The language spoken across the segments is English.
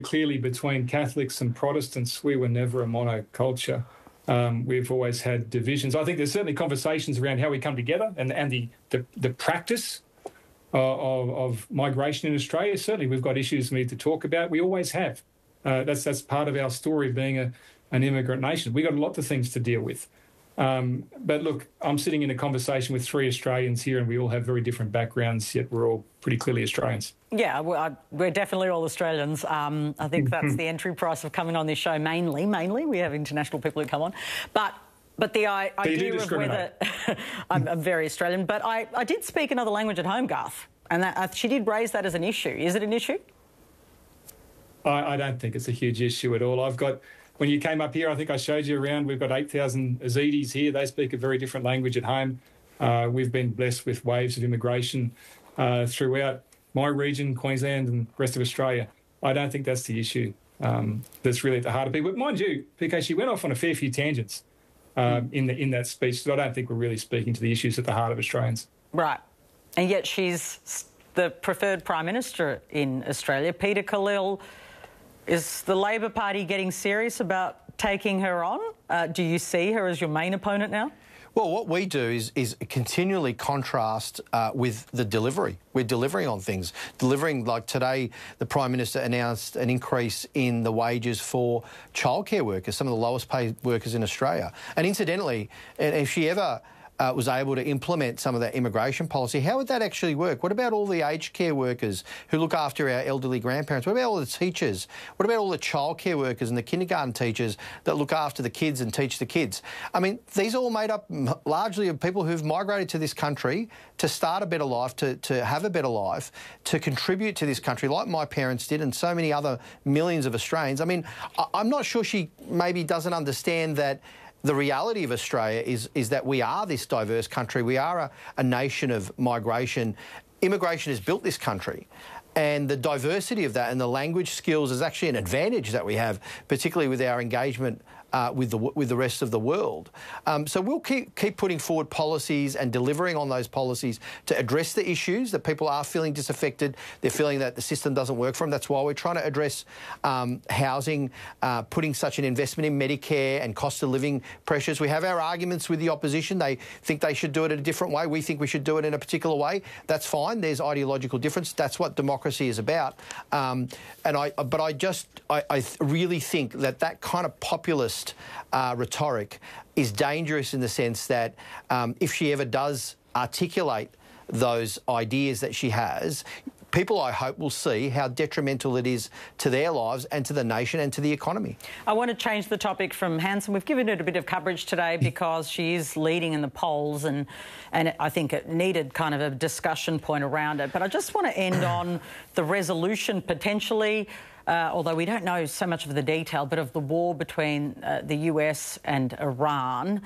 clearly between Catholics and Protestants, we were never a monoculture. We've always had divisions. I think there's certainly conversations around how we come together and the practice of migration in Australia. Certainly we've got issues we need to talk about. We always have. That's part of our story of being an immigrant nation. We've got a lot of things to deal with. But look, I'm sitting in a conversation with 3 Australians here and we all have very different backgrounds, yet we're all pretty clearly Australians. Yeah, we're definitely all Australians. I think that's the entry price of coming on this show mainly. We have international people who come on. But the idea of whether... I'm very Australian, but I did speak another language at home, Garth, and she did raise that as an issue. Is it an issue? I don't think it's a huge issue at all. When you came up here, I think I showed you around, we've got 8,000 Yazidis here. They speak a very different language at home. We've been blessed with waves of immigration throughout my region, Queensland and the rest of Australia. I don't think that's the issue that's really at the heart of people. But mind you, PK, she went off on a fair few tangents in that speech, so I don't think we're really speaking to the issues at the heart of Australians. Right. And yet she's the preferred Prime Minister in Australia. Peter Khalil, is the Labor Party getting serious about taking her on? Do you see her as your main opponent now? Well, what we do is continually contrast with the delivery. We're delivering on things. Delivering, like today, the Prime Minister announced an increase in the wages for childcare workers, some of the lowest paid workers in Australia. And incidentally, if she ever was able to implement some of that immigration policy, how would that actually work? What about all the aged care workers who look after our elderly grandparents? What about all the teachers? What about all the childcare workers and the kindergarten teachers that look after the kids and teach the kids? I mean, these are all made up largely of people who've migrated to this country to start a better life, to have a better life, to contribute to this country like my parents did and so many other millions of Australians. I mean, I'm not sure she maybe doesn't understand that the reality of Australia is that we are this diverse country. We are a nation of migration. Immigration has built this country. And the diversity of that and the language skills is actually an advantage that we have, particularly with our engagement with the rest of the world. So we'll keep putting forward policies and delivering on those policies to address the issues that people are feeling disaffected. They're feeling that the system doesn't work for them. That's why we're trying to address housing, putting such an investment in Medicare and cost of living pressures. We have our arguments with the opposition. They think they should do it in a different way. We think we should do it in a particular way. That's fine. There's ideological difference. That's what democracy is about. But I really think that kind of populist rhetoric is dangerous in the sense that if she ever does articulate those ideas that she has, people, I hope, will see how detrimental it is to their lives and to the nation and to the economy. I want to change the topic from Hanson. We've given it a bit of coverage today because she is leading in the polls and I think it needed kind of a discussion point around it. But I just want to end on the resolution potentially, although we don't know so much of the detail, but of the war between the US and Iran.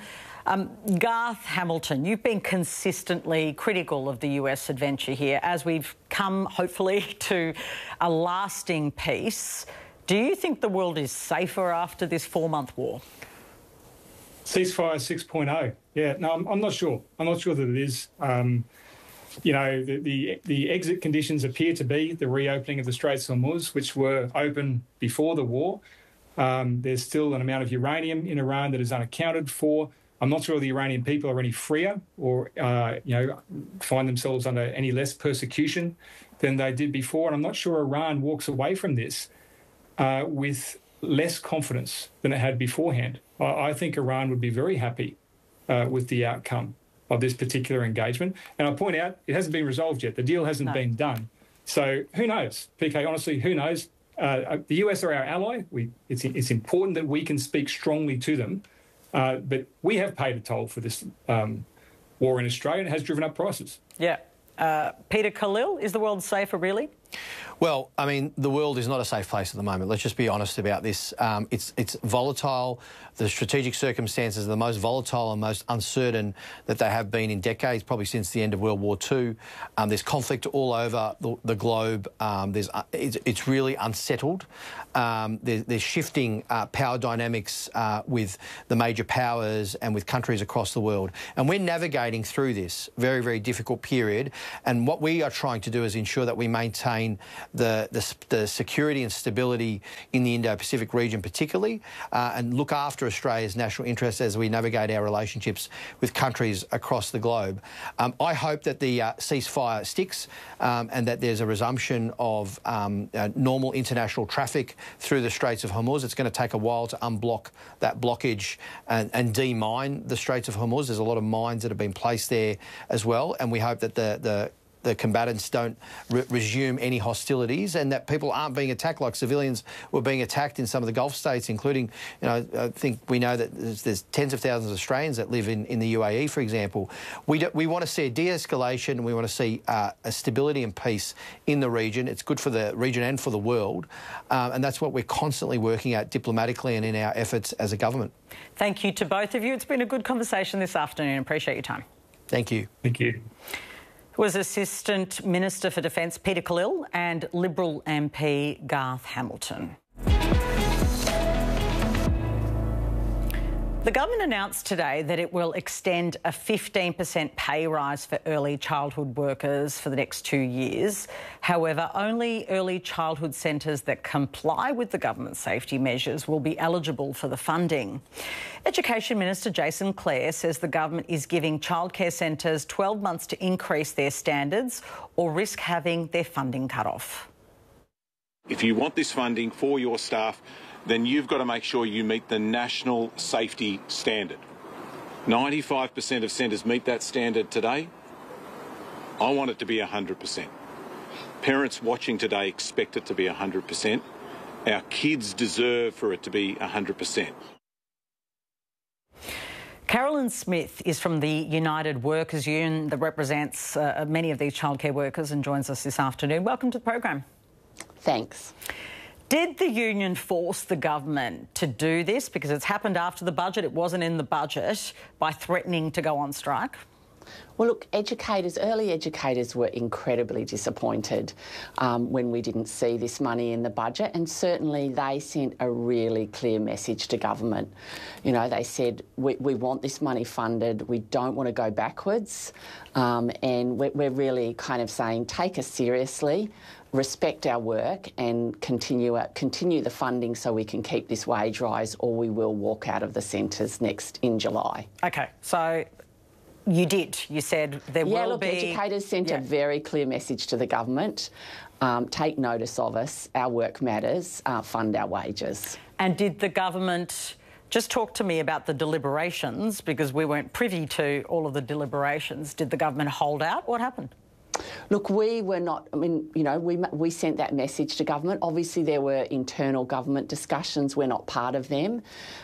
Garth Hamilton, you've been consistently critical of the US adventure here as we've come, hopefully, to a lasting peace. Do you think the world is safer after this 4-month war? Ceasefire 6.0. Yeah, no, I'm not sure. I'm not sure that it is. You know, the exit conditions appear to be the reopening of the Straits of Hormuz, which were open before the war. There's still an amount of uranium in Iran that is unaccounted for. I'm not sure the Iranian people are any freer or, find themselves under any less persecution than they did before. And I'm not sure Iran walks away from this with less confidence than it had beforehand. I think Iran would be very happy with the outcome of this particular engagement. And I'll point out, it hasn't been resolved yet. The deal hasn't been done. So who knows? PK, honestly, who knows? The US are our ally. It's important that we can speak strongly to them. But we have paid a toll for this war in Australia and it has driven up prices. Yeah. Peter Khalil, is the world safer, really? Well, I mean, the world is not a safe place at the moment. Let's just be honest about this. It's volatile. The strategic circumstances are the most volatile and most uncertain that they have been in decades, probably since the end of World War II. There's conflict all over the globe. It's really unsettled. There's shifting power dynamics with the major powers and with countries across the world. And we're navigating through this very, very difficult period. And what we are trying to do is ensure that we maintain maintain the security and stability in the Indo-Pacific region particularly, and look after Australia's national interests as we navigate our relationships with countries across the globe. I hope that the ceasefire sticks and that there's a resumption of normal international traffic through the Straits of Hormuz. It's going to take a while to unblock that blockage and demine the Straits of Hormuz. There's a lot of mines that have been placed there as well, and we hope that the combatants don't resume any hostilities and that people aren't being attacked like civilians were being attacked in some of the Gulf states, including, I think we know that there's tens of thousands of Australians that live in the UAE, for example. We want to see a de-escalation and we want to see a stability and peace in the region. It's good for the region and for the world, and that's what we're constantly working at diplomatically and in our efforts as a government. Thank you to both of you. It's been a good conversation this afternoon. Appreciate your time. Thank you. Thank you. Was Assistant Minister for Defence Peter Khalil and Liberal MP Garth Hamilton. The government announced today that it will extend a 15% pay rise for early childhood workers for the next 2 years. However, only early childhood centres that comply with the government's safety measures will be eligible for the funding. Education Minister Jason Clare says the government is giving childcare centres 12 months to increase their standards or risk having their funding cut off. If you want this funding for your staff, then you've got to make sure you meet the national safety standard. 95% of centres meet that standard today. I want it to be 100%. Parents watching today expect it to be 100%. Our kids deserve for it to be 100%. Carolyn Smith is from the United Workers Union that represents many of these childcare workers and joins us this afternoon. Welcome to the program. Thanks. Did the union force the government to do this? Because it's happened after the budget, it wasn't in the budget, by threatening to go on strike? Well, look, early educators were incredibly disappointed when we didn't see this money in the budget, and certainly they sent a really clear message to government. You know, they said, we want this money funded, we don't want to go backwards, and we're really kind of saying, take us seriously, respect our work and continue the funding so we can keep this wage rise, or we will walk out of the centres in July. OK, so you did. You said there will be... educators sent a very clear message to the government. Take notice of us, our work matters, fund our wages. And did the government... Just talk to me about the deliberations, because we weren't privy to all of the deliberations. Did the government hold out? What happened? Look, we were not, I mean, you know, we sent that message to government. Obviously, there were internal government discussions. We're not part of them.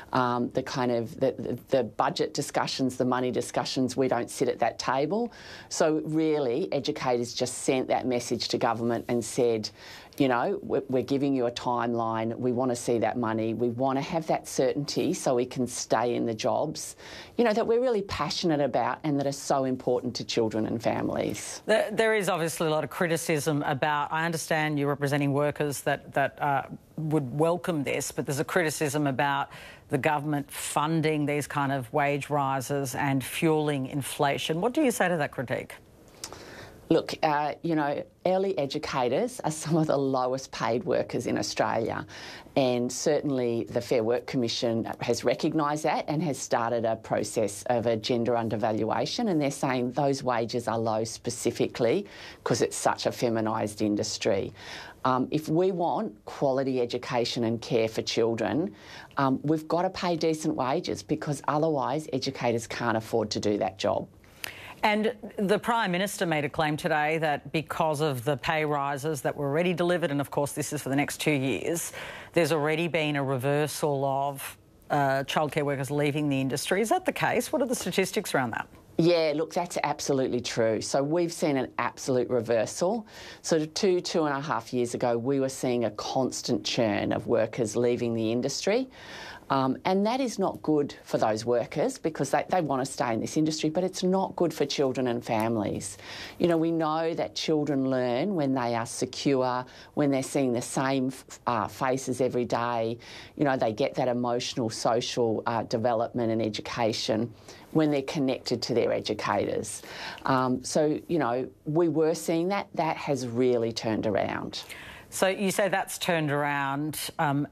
The budget discussions, the money discussions, we don't sit at that table. So really, educators just sent that message to government and said, you know, we're giving you a timeline. We want to see that money. We want to have that certainty so we can stay in the jobs, you know, that we're really passionate about and that are so important to children and families. There is obviously a lot of criticism about, I understand you're representing workers that would welcome this, but there's a criticism about the government funding these kind of wage rises and fuelling inflation. What do you say to that critique? Look, you know, early educators are some of the lowest paid workers in Australia, and certainly the Fair Work Commission has recognised that and has started a process of a gender undervaluation, and they're saying those wages are low specifically because it's such a feminised industry. If we want quality education and care for children, we've got to pay decent wages, because otherwise educators can't afford to do that job. And the Prime Minister made a claim today that because of the pay rises that were already delivered, and of course this is for the next 2 years, there's already been a reversal of childcare workers leaving the industry. Is that the case? What are the statistics around that? Yeah, look, that's absolutely true. So we've seen an absolute reversal. So 2.5 years ago, we were seeing a constant churn of workers leaving the industry. And that is not good for those workers because they want to stay in this industry, but it's not good for children and families. You know, we know that children learn when they are secure, when they're seeing the same faces every day. You know, they get that emotional, social development and education when they're connected to their educators. So, you know, we were seeing that. That has really turned around. So you say that's turned around.